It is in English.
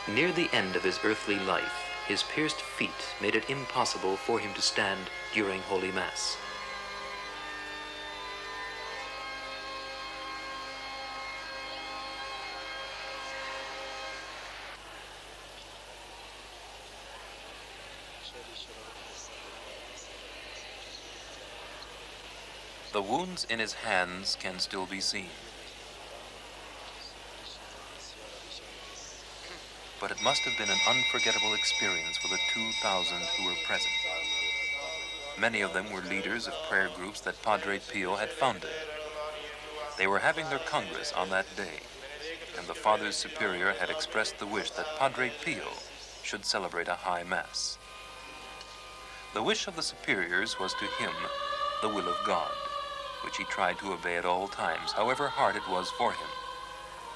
Near the end of his earthly life, his pierced feet made it impossible for him to stand during Holy Mass. The wounds in his hands can still be seen. But it must have been an unforgettable experience for the 2,000 who were present. Many of them were leaders of prayer groups that Padre Pio had founded. They were having their congress on that day, and the Fathers Superior had expressed the wish that Padre Pio should celebrate a high Mass. The wish of the superiors was to him the will of God, which he tried to obey at all times, however hard it was for him.